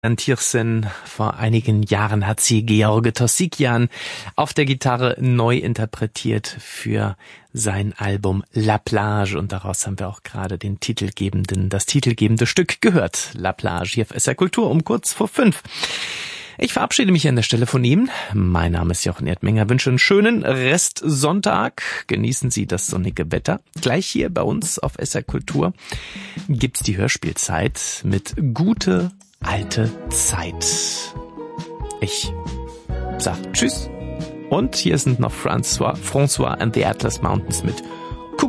Tiersen. Vor einigen Jahren hat sie George Tossikian auf der Gitarre neu interpretiert für sein Album La Plage, und daraus haben wir auch gerade das titelgebende Stück gehört. La Plage hier auf SR Kultur um kurz vor 5. Ich verabschiede mich an der Stelle von Ihnen. Mein Name ist Jochen Erdmenger, wünsche einen schönen Restsonntag. Genießen Sie das sonnige Wetter. Gleich hier bei uns auf SR Kultur gibt's die Hörspielzeit mit Gute alte Zeit. Ich sag Tschüss und hier sind noch François and the Atlas Mountains mit